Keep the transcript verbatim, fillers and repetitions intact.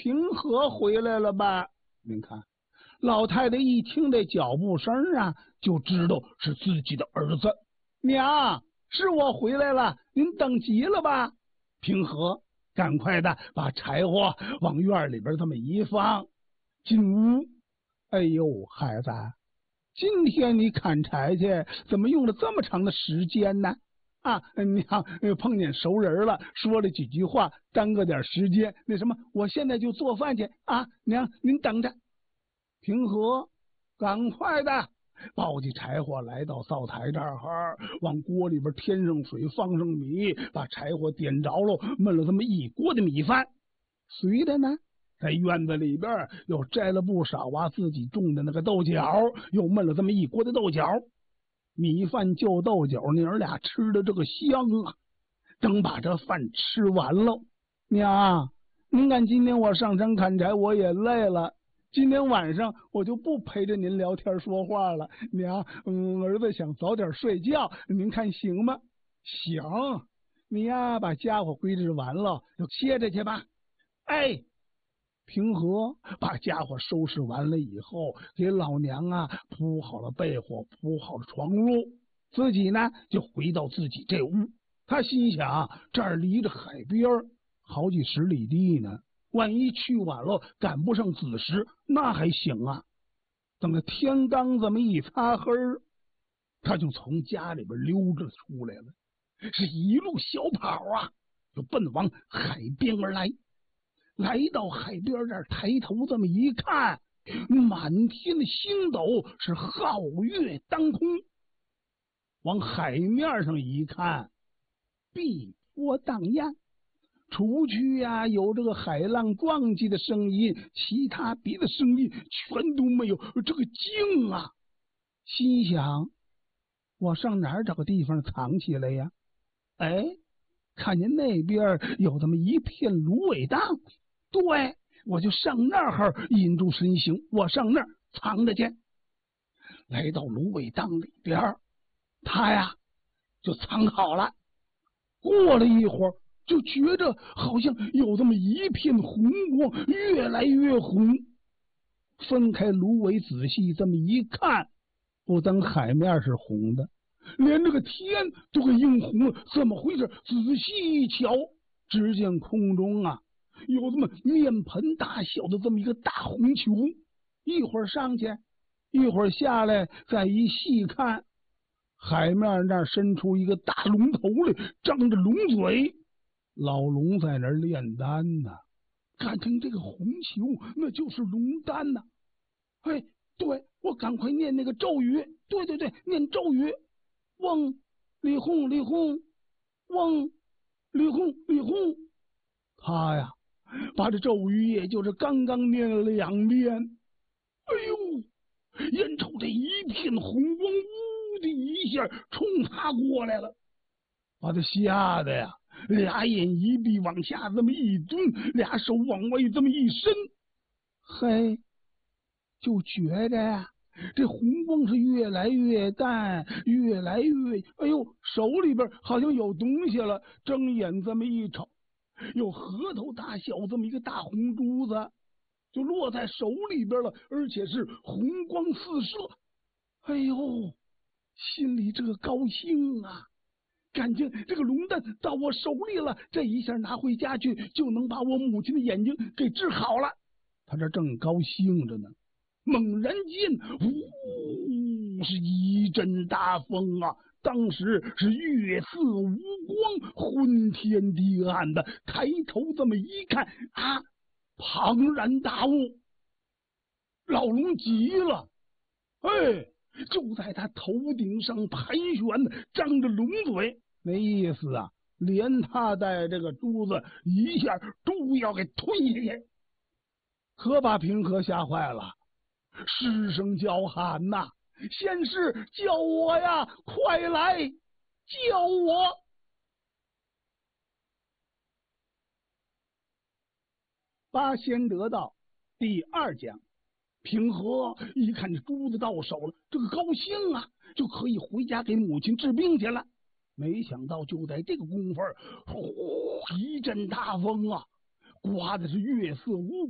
平和回来了吧？您看，老太太一听这脚步声啊，就知道是自己的儿子。娘，是我回来了，您等急了吧？平和赶快的把柴火往院里边这么一放，进屋。哎呦，孩子，今天你砍柴去，怎么用了这么长的时间呢？啊，娘碰见熟人了，说了几句话，耽搁点时间。那什么，我现在就做饭去啊！娘，您等着。平和，赶快的抱起柴火来到灶台这儿，往锅里边添上水，放上米，把柴火点着喽，焖了这么一锅的米饭。随着呢，在院子里边又摘了不少啊自己种的那个豆角，又焖了这么一锅的豆角。米饭就豆角，娘儿俩吃的这个香啊！等把这饭吃完喽，娘，您看今天我上山砍柴，我也累了。今天晚上我就不陪着您聊天说话了，娘，嗯，儿子想早点睡觉，您看行吗？行，你呀把家伙归置完了，就歇着去吧。哎，平和把家伙收拾完了以后，给老娘啊铺好了被窝，铺好了床褥，自己呢就回到自己这屋。他心想，这儿离着海边好几十里地呢。万一去晚了赶不上子时，那还行啊。等着天刚这么一擦黑儿，他就从家里边溜着出来了，是一路小跑啊，就奔往海边而来。来到海边这儿，抬头这么一看，满天的星斗是皓月当空。往海面上一看，碧波荡漾。除去呀、啊、有这个海浪撞击的声音，其他别的声音全都没有。这个静啊，心想我上哪儿找个地方藏起来呀？哎，看见那边有这么一片芦苇荡，对，我就上那儿引住身形，我上那儿藏着去。来到芦苇荡里边，他呀就藏好了。过了一会儿，就觉着好像有这么一片红光，越来越红。分开芦苇仔细这么一看，不等海面是红的，连这个天都给映红了。怎么回事？仔细一瞧，只见空中啊有这么面盆大小的这么一个大红球。一会儿上去，一会儿下来，再一细看，海面那儿伸出一个大龙头来，张着龙嘴。老龙在那儿炼丹呢，看见这个红球，那就是龙丹呐。哎，对，我赶快念那个咒语。对对对，念咒语。嗡里轰里轰，嗡里轰里轰。他呀，把这咒语也就是刚刚念了两遍。哎呦，眼瞅这一片红光，呜的一下冲他过来了，把他吓得呀，俩眼一闭，往下这么一蹲，俩手往外这么一伸，嘿，就觉着呀，这红光是越来越淡，越来越，哎呦，手里边好像有东西了。睁眼这么一瞅，有核桃大小这么一个大红珠子，就落在手里边了，而且是红光四射。哎呦，心里这个高兴啊！感情这个龙蛋到我手里了，这一下拿回家去，就能把我母亲的眼睛给治好了。他这正高兴着呢，猛然间，呜，是一阵大风啊！当时是月色无光，昏天地暗的。抬头这么一看啊，庞然大物。老龙急了，哎！就在他头顶上盘旋，张着龙嘴，那意思啊，连他带这个珠子一下都要给吞下去，可把平和吓坏了，失声叫喊呐：“仙师，救我呀！快来救我！”八仙得道第二讲。平和一看这珠子到手了，这个高兴啊，就可以回家给母亲治病去了。没想到就在这个功夫，呼，一阵大风啊，刮的是月色乌